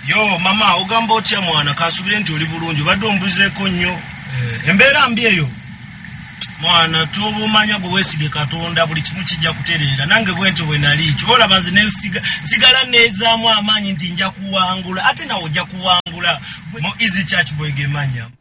Yo mama ogamba otya mwana kasubire nti oli bulungi badde ombuzeeko nnyo embeera mbi eyo mwana tubumanya gwe weesige Katonda buli kimu kijja kutereera nange bwento bwe nali kibola banzi ne sigala nezaamu amaanyi nti nja kuwangula ate nawe ojja kuwangula mu Easy Church bwegemanya